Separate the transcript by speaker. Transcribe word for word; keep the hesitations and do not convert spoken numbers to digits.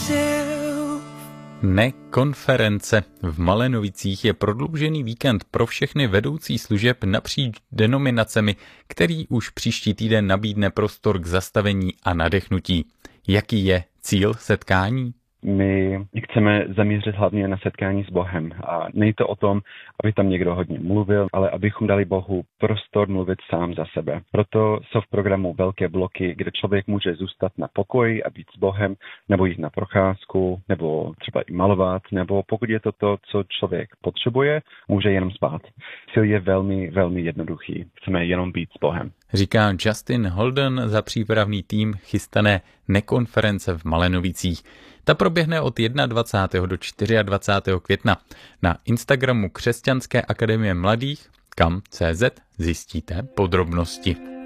Speaker 1: Nekonference v Malenovicích je prodloužený víkend pro všechny vedoucí služeb napříč denominacemi, který už příští týden nabídne prostor k zastavení a nadechnutí. Jaký je cíl setkání?
Speaker 2: My chceme zamířit hlavně na setkání s Bohem a není to o tom, aby tam někdo hodně mluvil, ale abychom dali Bohu prostor mluvit sám za sebe. Proto jsou v programu velké bloky, kde člověk může zůstat na pokoji a být s Bohem, nebo jít na procházku, nebo třeba i malovat, nebo pokud je to to, co člověk potřebuje, může jenom spát. Cíl je velmi, velmi jednoduchý. Chceme jenom být s Bohem.
Speaker 1: Říká Justin Holden za přípravný tým chystané Nekonference v Malenovicích. Ta proběhne od dvacátého prvního do dvacátého čtvrtého května. Na Instagramu Křesťanské akademie mladých, kam tečka cé zet, zjistíte podrobnosti.